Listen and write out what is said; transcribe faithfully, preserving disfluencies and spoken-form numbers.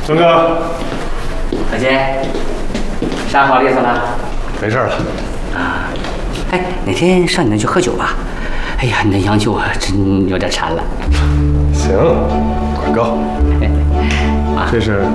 东哥， 小杰，伤好利索了？ 没事了。 啊，哎，哪天上你那去喝酒吧？哎呀，你那洋酒啊，真有点馋了。 行，快告。这是